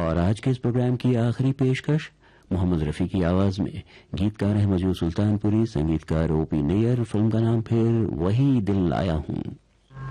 और आज के इस प्रोग्राम की आखिरी पेशकश मोहम्मद रफी की आवाज में। गीतकार हैं मजू सुल्तानपुरी, संगीतकार ओपी नैयर। फिल्म का नाम फिर वही दिल लाया हूं।